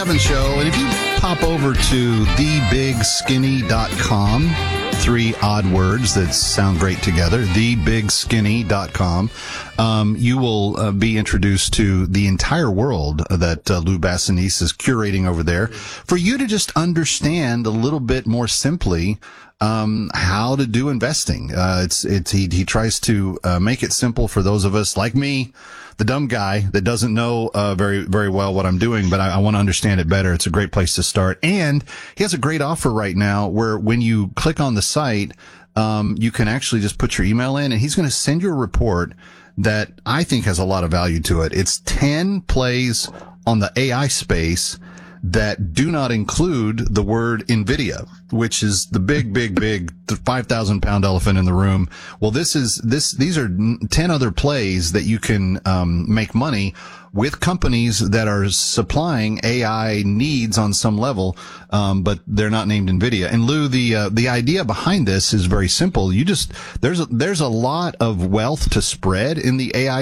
Evans Show, and if you pop over to thebigskinny.com, three odd words that sound great together, thebigskinny.com, you will be introduced to the entire world that Lou Bassanese is curating over there for you to just understand a little bit more simply how to do investing. He tries to make it simple for those of us like me, the dumb guy that doesn't know very, very well what I'm doing, but I want to understand it better. It's a great place to start. And he has a great offer right now where when you click on the site, you can actually just put your email in, and he's going to send you a report that I think has a lot of value to it. It's 10 plays on the AI space that do not include the word NVIDIA, which is the big 5,000 pound elephant in the room. Well, these are 10 other plays that you can, make money with companies that are supplying AI needs on some level, but they're not named NVIDIA. And Lou, the idea behind this is very simple. There's a lot of wealth to spread in the AI